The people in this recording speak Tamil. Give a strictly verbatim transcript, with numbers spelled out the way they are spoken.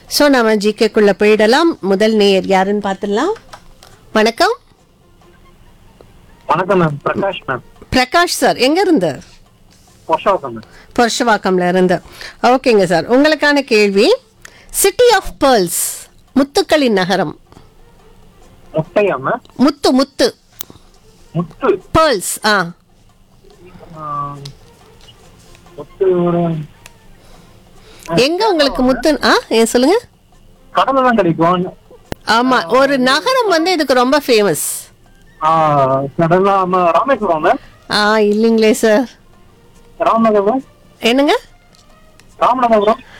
ஸோ நம்ம ஜிகேக்குள்ளே போயிடலாம். முதல் நேயர் யாருன்னு பார்த்துடலாம். வணக்கம். வணக்கம் ma'am. Prakash ma'am. Prakash sir எங்க இருந்து? பொஷவாக்கம் மேம். பொருஷவாக்கம்ல இருந்து. ஓகேங்க சார், உங்களுக்கான கேள்வி, சிட்டி ஆஃப் பேர்ல்ஸ், முத்துக்களின் நகரம். முட்டையா மேம்? முத்து முத்து முத்து. பேர்ல்ஸ். ஆ ஆ, முத்து ஒரு எங்க உங்களுக்கு முத்து? ஆ ஏன் சொல்லுங்க. கடலை தான் கிடைக்கும். ஆமா, ஒரு நகரம் வந்து இதுக்கு ரொம்ப ஃபேமஸ். ஆ, கடலை ஆமா, ராமேஸ்வரம் மேம். ஆ இல்லைங்களே சார். ராமநகரம். என்னங்க? ராமநாதபுரம்.